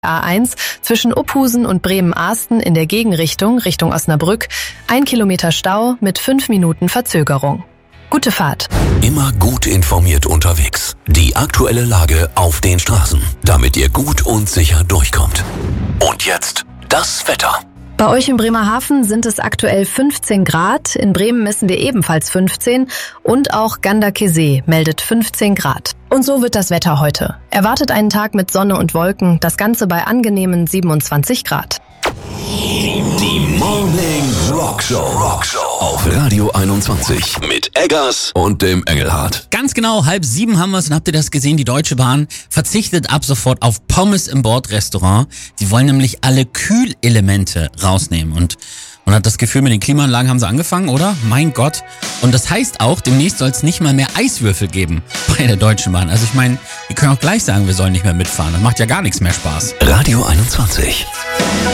A1 zwischen Uphusen und Bremen-Ahsten in der Gegenrichtung Richtung Osnabrück 1 Kilometer Stau mit 5 Minuten Verzögerung. Gute Fahrt. Immer gut informiert unterwegs. Die aktuelle Lage auf den Straßen, damit ihr gut und sicher durchkommt. Und jetzt das Wetter. Bei euch in Bremerhaven sind es aktuell 15 Grad, in Bremen messen wir ebenfalls 15 und auch Ganderkesee meldet 15 Grad. Und so wird das Wetter heute. Erwartet einen Tag mit Sonne und Wolken, das Ganze bei angenehmen 27 Grad. Die Morning Rockshow auf Radio 21 mit Eggers und dem Engelhardt. Ganz genau, 6:30 haben wir es und habt ihr das gesehen? Die Deutsche Bahn verzichtet ab sofort auf Pommes im Bordrestaurant. Sie wollen nämlich alle Kühlelemente rausnehmen und man hat das Gefühl, mit den Klimaanlagen haben sie angefangen, oder? Mein Gott. Und das heißt auch, demnächst soll es nicht mal mehr Eiswürfel geben bei der Deutschen Bahn. Also ich meine, die können auch gleich sagen, wir sollen nicht mehr mitfahren. Das macht ja gar nichts mehr Spaß. Radio 21.